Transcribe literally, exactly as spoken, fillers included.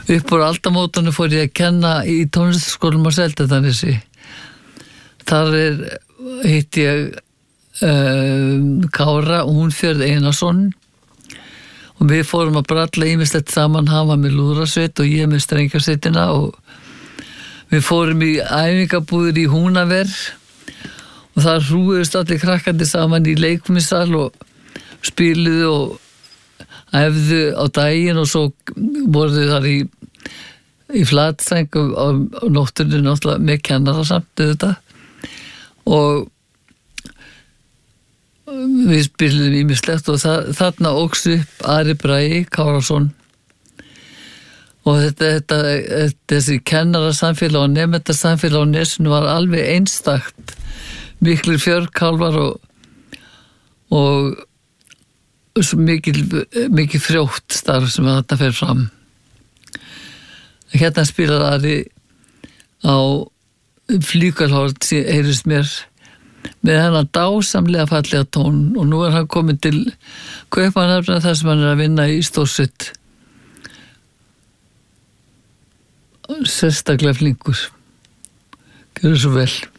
upp úr aldamótunum fór ég að kenna í tónlistarskólum á Seltjarnarnesi. Þar er, hitt ég um, Kára Húnfjörð Einarsson og við fórum að bralla ýmislegt saman, hann var með lúðrasveit og ég með strengjasveitina og við fórum í æfingabúðir í Húnaver og þar hrúðust allir krakkandi saman í leikmissal og spiluðu og æfðu á daginn og svo voruðu þar í, í flatstreng á, á nóttunni náttúrulega með kennara samt þetta og við spiluðum ýmislegt og það, þarna óx upp Ari Bragi Kárason og þetta, þetta, þessi kennara samfélag og nemenda samfélag á Nesinu var alveg einstakt, miklir fjörkálfar og og svo mikil, mikil frjótt starf sem þetta fer fram. Hérna spilar Ari á flíkalhorn, heyrist mér, með hennar dásamlega fallega tón og nú er hann komin til Kaupmannahafnar þar sem hann er að vinna í Stórsitt. Sérstaklega flinkur. Gjörðu svo vel.